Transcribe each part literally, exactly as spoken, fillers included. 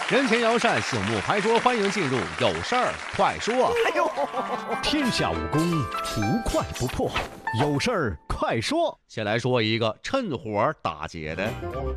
人前摇扇，醒目牌桌，欢迎进入有事儿快说。 哎呦， 天下武功，图快不破，有事儿快说。 先来说一个趁火打劫的。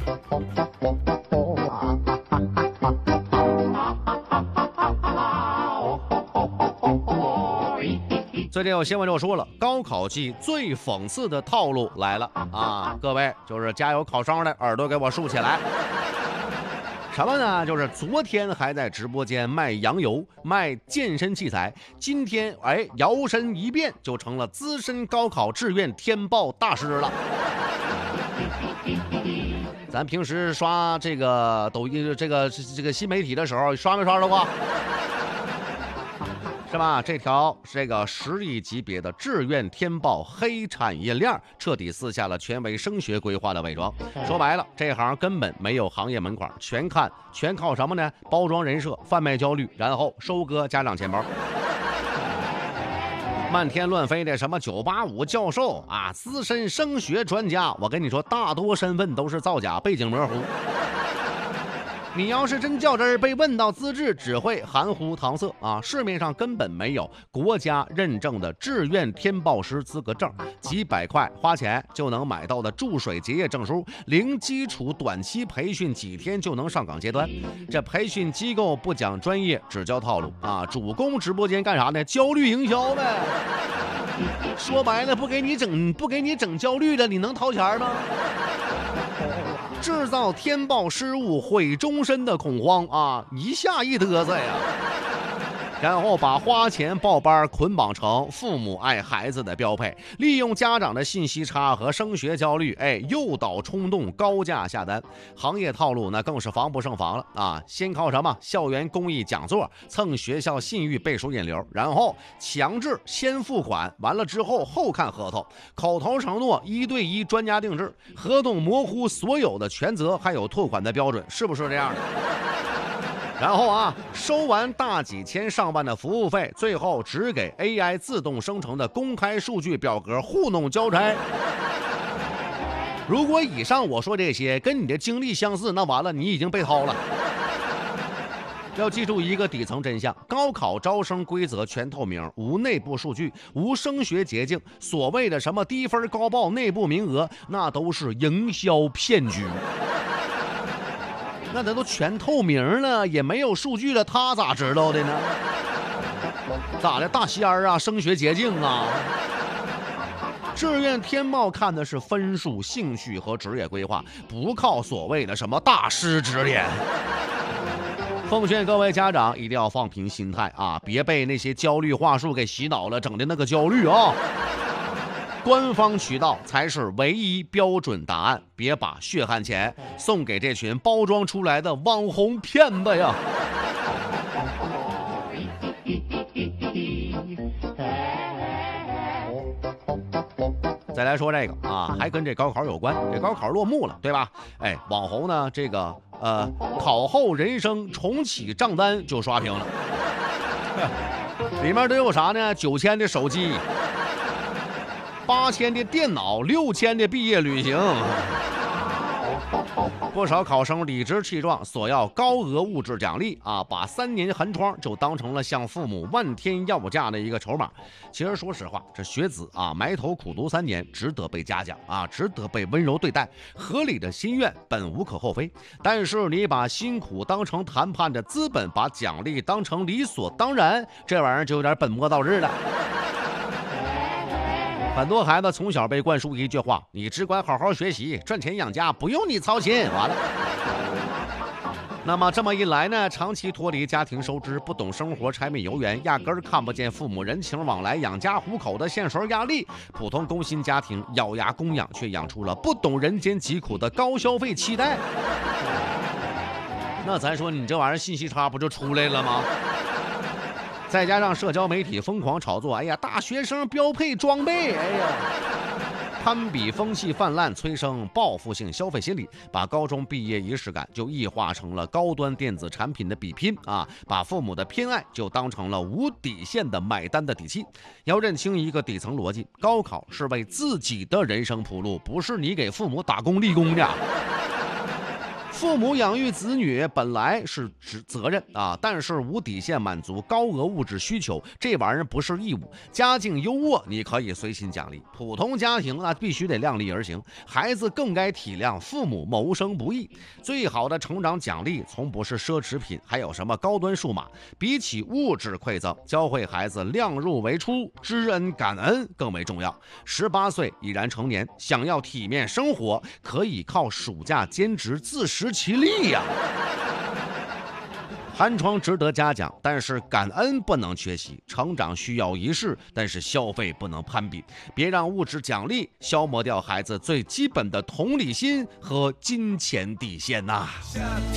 最近有新闻就说了，高考季最讽刺的套路来了啊！各位就是加油考生的耳朵给我竖起来。什么呢？就是昨天还在直播间卖羊油、卖健身器材，今天哎摇身一变就成了资深高考志愿填报大师了。咱平时刷这个抖音、这个这个新媒体的时候，刷没刷到过？是吧？这条这个十亿级别的志愿填报黑产业链彻底撕下了全为升学规划的伪装。说白了，这行根本没有行业门槛，全看全靠什么呢？包装人设，贩卖焦虑，然后收割家长钱包。漫天乱飞的什么九八五教授啊，资深升学专家，我跟你说，大多身份都是造假，背景模糊。你要是真较真儿，被问到资质，只会含糊搪塞啊！市面上根本没有国家认证的志愿填报师资格证，几百块花钱就能买到的注水结业证书，零基础短期培训几天就能上岗阶段。这培训机构不讲专业，只教套路啊！主攻直播间干啥呢？焦虑营销呗。说白了，不给你整，不给你整焦虑的，你能掏钱吗？制造填报失误毁终身的恐慌啊，一下一嘚瑟呀，然后把花钱报班捆绑成父母爱孩子的标配，利用家长的信息差和升学焦虑，哎，诱导冲动高价下单。行业套路那更是防不胜防了啊！先靠什么校园公益讲座蹭学校信誉背书引流，然后强制先付款，完了之后后看合同，口头承诺一对一专家定制，合同模糊所有的权责，还有退款的标准，是不是这样的？然后啊，收完大几千上万的服务费，最后只给 A I 自动生成的公开数据表格糊弄交差。如果以上我说这些跟你的经历相似，那完了，你已经被掏了。要记住一个底层真相，高考招生规则全透明，无内部数据，无升学捷径，所谓的什么低分高报内部名额，那都是营销骗局。那他都全透明了，也没有数据了，他咋知道的呢？咋的，大仙儿啊，升学捷径啊？志愿填报看的是分数、兴趣和职业规划，不靠所谓的什么大师指点。奉劝各位家长一定要放平心态啊，别被那些焦虑话术给洗脑了，整的那个焦虑啊。官方渠道才是唯一标准答案，别把血汗钱送给这群包装出来的网红骗子呀！再来说这个啊，还跟这高考有关，这高考落幕了，对吧？哎，网红呢，这个呃，考后人生重启账单就刷屏了，里面都有啥呢？九千的手机。八千的电脑，六千的毕业旅行，不少考生理直气壮索要高额物质奖励啊，把三年寒窗就当成了向父母万天要价的一个筹码。其实说实话，这学子啊埋头苦读三年，值得被嘉奖啊，值得被温柔对待，合理的心愿本无可厚非。但是你把辛苦当成谈判的资本，把奖励当成理所当然，这玩意儿就有点本末倒置了。很多孩子从小被灌输一句话，你只管好好学习，赚钱养家，不用你操心，完了。那么这么一来呢，长期脱离家庭收支，不懂生活，柴米油盐，压根儿看不见父母人情往来，养家糊口的现实压力。普通工薪家庭咬牙供养，却养出了不懂人间疾苦的高消费期待。那咱说你这玩意儿信息差不就出来了吗？再加上社交媒体疯狂炒作，哎呀，大学生标配装备，哎呀，攀比风气泛滥，催生报复性消费心理，把高中毕业仪式感就异化成了高端电子产品的比拼啊，把父母的偏爱就当成了无底线的买单的底气。要认清一个底层逻辑，高考是为自己的人生铺路，不是你给父母打工立功的。 父母养育子女本来是职责任啊，但是无底线满足高额物质需求，这玩意儿不是义务。家境优渥你可以随心奖励，普通家庭那必须得量力而行。孩子更该体谅父母谋生不易。最好的成长奖励从不是奢侈品，还有什么高端数码？比起物质馈赠，教会孩子量入为出，知恩感恩更为重要。十八岁已然成年，想要体面生活，可以靠暑假兼职自食其力呀、寒窗值得嘉奖，但是感恩不能缺席。成长需要仪式，但是消费不能攀比。别让物质奖励消磨掉孩子最基本的同理心和金钱底线呐、